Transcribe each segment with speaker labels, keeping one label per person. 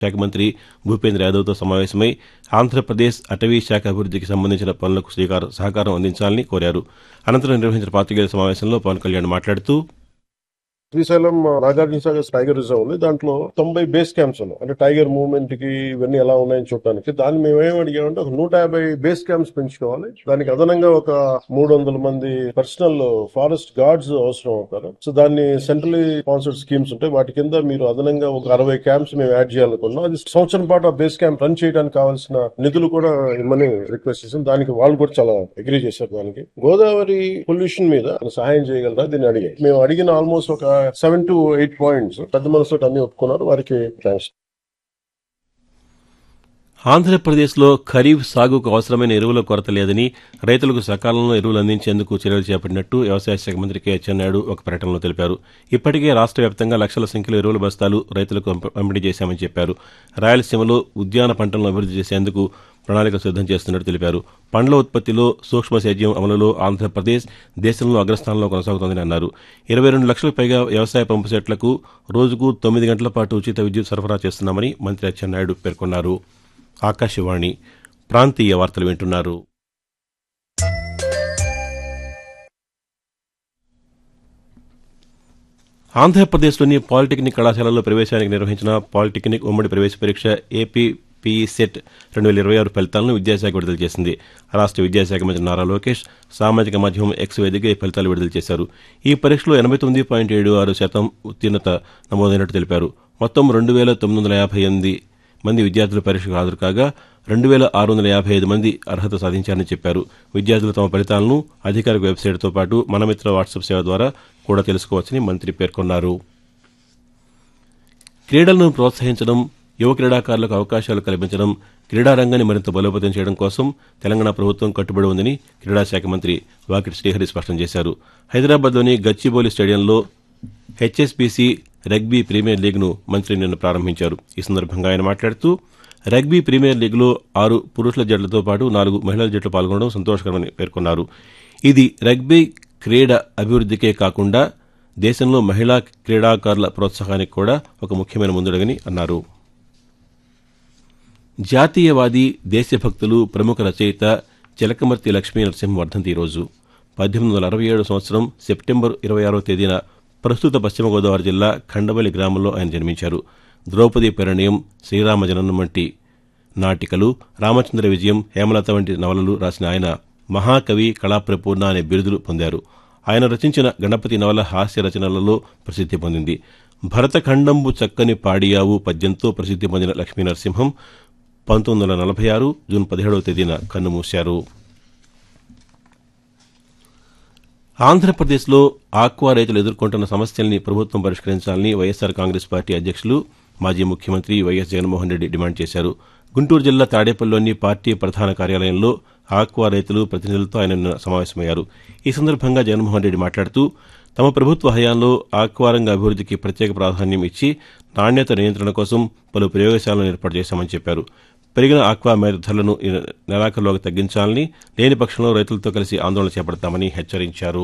Speaker 1: శాఖ మంత్రి భూపేంద్ర యాదవ్తో సమావేశమై ఆంధ్రప్రదేశ్ అటవీ శాఖ అభివృద్ధికి సంబంధించిన పనులకు సహకారం అందించాలని కోరారు. అనంతరం నిర్వహించిన పాతికేయుల సమావేశంలో పవన్ కళ్యాణ్ మాట్లాడుతూ
Speaker 2: శ్రీశైలం నాగార్జునసాగర్ టైగర్ రిజర్వ్ ఉంది. దాంట్లో 90 బేస్ క్యాంప్స్ ఉన్నాయి. అంటే టైగర్ మూవ్మెంట్ కి ఇవన్నీ ఎలా ఉన్నాయని చూడడానికి. దాన్ని మేము ఏం అడిగామంటే ఒక 150 బేస్ క్యాంప్స్ పెంచుకోవాలి. దానికి అదనంగా ఒక 300 మంది పర్సనల్ ఫారెస్ట్ గార్డ్స్ అవసరం అవుతారు. సో దాన్ని సెంట్రలీ స్పాన్సర్డ్ స్కీమ్స్ ఉంటాయి. వాటి కింద మీరు అదనంగా ఒక 60 క్యాంప్స్ మేము యాడ్ చేయాలనుకున్నాం. అది సంవత్సరం పాటు ఆ బేస్ క్యాంప్ రన్ చేయడానికి కావాల్సిన నిధులు కూడా ఇమ్మని రిక్వెస్ట్ చేసాం. దానికి వాళ్ళు కూడా చాలా అగ్రీ చేశారు. దానికి గోదావరి పొల్యూషన్ మీద సహాయం చేయగలరా దీన్ని అడిగాయి. మేము అడిగిన ఆల్మోస్ట్ ఒక 7 to 8 పాయింట్స్ పెద్ద మనసుతో అన్ని ఒప్పుకున్నారు. వారికి థ్యాంక్స్.
Speaker 1: ఆంధ్రప్రదేశ్లో ఖరీఫ్ సాగుకు అవసరమైన ఎరువుల కొరత లేదని, రైతులకు సకాలంలో ఎరువులు అందించేందుకు చర్యలు చేపట్టినట్టు వ్యవసాయ శాఖ మంత్రి కె అచ్చెన్నాయుడు ఒక ప్రకటనలో తెలిపారు. ఇప్పటికే రాష్ట్ర వ్యాప్తంగా లక్షల సంఖ్యలో ఎరువుల బస్తాలు రైతులకు పంపిణీ చేశామని చెప్పారు. రాయలసీమలో ఉద్యాన పంటలను అభివృద్ధి చేసేందుకు ప్రణాళిక సిద్దం చేస్తున్నట్టు తెలిపారు. పండ్ల ఉత్పత్తిలో సూక్ష్మ సేద్యం అమలులో ఆంధ్రప్రదేశ్ దేశంలో అగ్రస్థానంలో కొనసాగుతోందని అన్నారు. 22 లక్షలకు పైగా వ్యవసాయ పంపు సెట్లకు రోజుకు 9 గంటల పాటు ఉచిత విద్యుత్ సరఫరా చేస్తున్నామని మంత్రి అచ్చెన్నాయుడు పేర్కొన్నారు. ఆకాశవాణి ప్రాంతీయ వార్తలు వింటున్నారు. ఆంధ్రప్రదేశ్లోని పాలిటెక్నిక్ కళాశాలల్లో ప్రవేశానికి నిర్వహించిన పాలిటెక్నిక్ ఉమ్మడి ప్రవేశ పరీక్ష ఏపీపీఈ సెట్ 2026 ఫలితాలను విద్యాశాఖ విడుదల చేసింది. రాష్ట్ర విద్యాశాఖ మంత్రి నారా లోకేష్ సామాజిక మాధ్యమం ఎక్స్ వేదికగా ఈ ఫలితాలు విడుదల చేశారు. ఈ పరీక్షలో 89.76% ఉత్తీర్ణత నమోదైనట్టు తెలిపారు. మొత్తం 2,958 మంది విద్యార్థులు పరీక్షకు హాజరు కాగా 2,655 మంది అర్హత సాధించారని చెప్పారు. విద్యార్థులు తమ ఫలితాలను అధికారిక వెబ్సైట్తో పాటు మనమిత్ర వాట్సాప్ సేవ ద్వారా కూడా తెలుసుకోవచ్చని మంత్రి పేర్కొన్నారు. క్రీడలను ప్రోత్సహించడం, యువ క్రీడాకారులకు అవకాశాలు కల్పించడం, క్రీడారంగాన్ని మరింత బలోపేతం చేయడం కోసం తెలంగాణ ప్రభుత్వం కట్టుబడి ఉందని క్రీడాశాఖ మంత్రి వాకిటి శ్రీహరి స్పష్టం చేశారు. హైదరాబాద్లోని గచ్చిబౌలి స్టేడియంలో హెచ్ఎస్బీసీ రగ్బీ ప్రీమియర్ లీగ్ను మంత్రి నిన్న ప్రారంభించారు. ఈ సందర్భంగా ఆయన మాట్లాడుతూ రగ్బీ ప్రీమియర్ లీగ్లో 6 పురుషుల జట్లతో పాటు 4 మహిళల జట్లు పాల్గొనడం సంతోషకరమని పేర్కొన్నారు. ఇది రగ్బీ క్రీడ అభివృద్ధికే కాకుండా దేశంలో మహిళా క్రీడాకారుల ప్రోత్సాహానికి కూడా ఒక ముఖ్యమైన ముందడుగని అన్నారు. జాతీయవాది, దేశభక్తులు, ప్రముఖ రచయిత చిలకమర్తి లక్ష్మీ నరసింహ వర్ధంతి ఈరోజు. 1867 సంవత్సరం సెప్టెంబర్ 26వ తేదీన ప్రస్తుత పశ్చిమ గోదావరి జిల్లా ఖండవల్లి గ్రామంలో ఆయన జన్మించారు. ద్రౌపది పరిణయం, శ్రీరామ జననం వంటి నాటికలు, రామచంద్ర విజయం, హేమలత వంటి నవలలు రాసిన ఆయన మహాకవి, కళాప్రపూర్ణ అనే బిరుదులు పొందారు. ఆయన రచించిన గణపతి నవల హాస్య రచనలలో ప్రసిద్ధి పొందింది. భరతఖండంబు చక్కని పాడియావు పద్యంతో ప్రసిద్ధి పొందిన లక్ష్మీ నరసింహం 1946 జూన్ 17వ తేదీన కన్నుమూశారు. ఆంధ్రప్రదేశ్లో ఆక్వా రైతులు ఎదుర్కొంటున్న సమస్యల్ని ప్రభుత్వం పరిష్కరించాలని వైఎస్సార్ కాంగ్రెస్ పార్టీ అధ్యక్షులు, మాజీ ముఖ్యమంత్రి వైఎస్ జగన్మోహన్ రెడ్డి డిమాండ్ చేశారు. గుంటూరు జిల్లా తాడేపల్లిలోని పార్టీ ప్రధాన కార్యాలయంలో ఆక్వా రైతులు ప్రతినిధులతో ఆయన సమావేశమయ్యారు. ఈ సందర్భంగా జగన్మోహన్ రెడ్డి మాట్లాడుతూ తమ ప్రభుత్వ హయాంలో ఆక్వా రంగ అభివృద్ధికి ప్రత్యేక ప్రాధాన్యం ఇచ్చి నాణ్యత నియంత్రణ కోసం పలు ప్రయోగశాలను ఏర్పాటు చేశామని చెప్పారు. పెరిగిన ఆక్వా మేర ధరలను నెలాఖరులోగా తగ్గించాలని, లేని పక్షంలో రైతులతో కలిసి ఆందోళన చేపడతామని హెచ్చరించారు.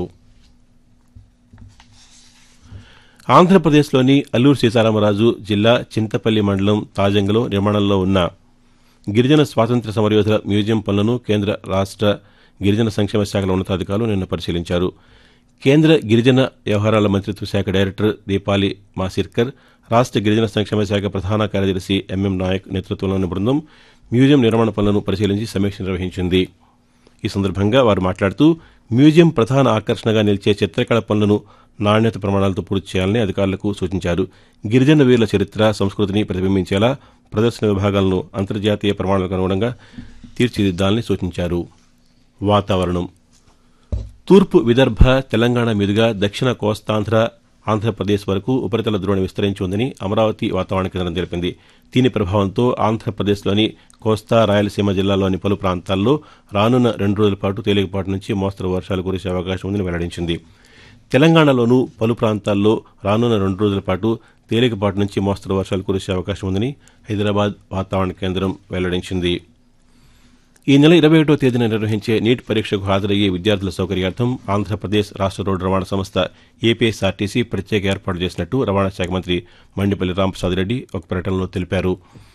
Speaker 1: ఆంధ్రప్రదేశ్లోని అల్లూరు సీతారామరాజు జిల్లా చింతపల్లి మండలం తాజంగలో నిర్మాణంలో ఉన్న గిరిజన స్వాతంత్ర్య సమరయోధుల మ్యూజియం పనులను కేంద్ర, రాష్ట్ర గిరిజన సంక్షేమ శాఖల ఉన్నతాధికారులు నిన్న పరిశీలించారు. కేంద్ర గిరిజన వ్యవహారాల మంత్రిత్వ శాఖ డైరెక్టర్ దీపాలి మాసిర్కర్, రాష్ట్ర గిరిజన సంక్షేమ శాఖ ప్రధాన కార్యదర్శి ఎంఎం నాయక్ నేతృత్వంలోని బృందం మ్యూజియం నిర్మాణ పనులను పరిశీలించి సమీక్ష నిర్వహించింది. ఈ సందర్భంగా వారు మాట్లాడుతూ మ్యూజియం ప్రధాన ఆకర్షణగా నిలిచే చిత్రకళ పనులను నాణ్యత ప్రమాణాలతో పూర్తి చేయాలని అధికారులకు సూచించారు. గిరిజన వీరుల చరిత్ర, సంస్కృతిని ప్రతిబింబించేలా ప్రదర్శన విభాగాలను అంతర్జాతీయ ప్రమాణాలకు అనుగుణంగా తీర్చిదిద్దాలని సూచించారు. వాతావరణం. తూర్పు విదర్భ, తెలంగాణ మీదుగా దక్షిణ కోస్తాంధ్ర, ఆంధ్రప్రదేశ్ వరకు ఉపరితల ద్రోణి విస్తరించి ఉందని అమరావతి వాతావరణ కేంద్రం తెలిపింది. దీని ప్రభావంతో ఆంధ్రప్రదేశ్లోని కోస్తా, రాయలసీమ జిల్లాల్లోని పలు ప్రాంతాల్లో రానున్న 2 రోజుల పాటు తేలికపాటి నుంచి మోస్తరు వర్షాలు కురిసే అవకాశం ఉందని వెల్లడించింది. తెలంగాణలోనూ పలు ప్రాంతాల్లో రానున్న 2 రోజుల పాటు తేలికపాటి నుంచి మోస్తరు వర్షాలు కురిసే అవకాశం ఉందని హైదరాబాద్ వాతావరణ కేంద్రం వెల్లడించింది. ఈ నెల 21వ తేదీన నిర్వహించే నీట్ పరీక్షకు హాజరయ్యే విద్యార్థుల సౌకర్యార్థం ఆంధ్రప్రదేశ్ రాష్ట్ర రోడ్డు రవాణా సంస్థ ఏపీఎస్ఆర్టీసీ ప్రత్యేక ఏర్పాటు చేసినట్టు రవాణా శాఖ మంత్రి మండిపల్లి రాంప్రసాద్ రెడ్డి ఒక ప్రకటనలో తెలిపారు.